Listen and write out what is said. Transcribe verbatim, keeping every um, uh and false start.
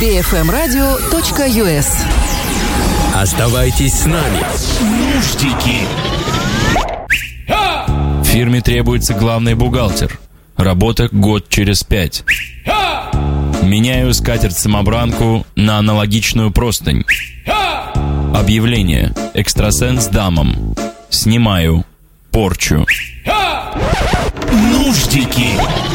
би эф эм радио точка ю эс. Оставайтесь с нами. Нуждики. Фирме требуется главный бухгалтер. Работа год через пять. Меняю скатерть-самобранку на аналогичную простынь. Объявление. Экстрасенс дамам. Снимаю. Порчу. Нуждики.